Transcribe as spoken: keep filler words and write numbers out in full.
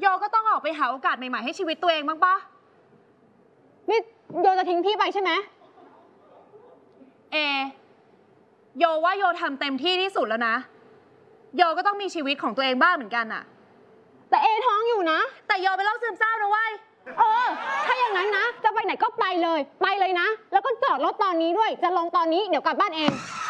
โยก็ต้องออกไปหาโอกาสใหม่ๆให้ชีวิตตัวเองบ้างปะนี่โยจะทิ้งพี่ไปใช่ไหมเอโยว่าโยทำเต็มที่ที่สุดแล้วนะโยก็ต้องมีชีวิตของตัวเองบ้างเหมือนกันอะแต่เอท้องอยู่นะแต่โยเป็นโรคซึมเศร้านะเว้ยเออถ้าอย่างนั้นนะจะไปไหนก็ไปเลยไปเลยนะแล้วก็จอดรถตอนนี้ด้วยจะลงตอนนี้เดี๋ยวกลับบ้านเอง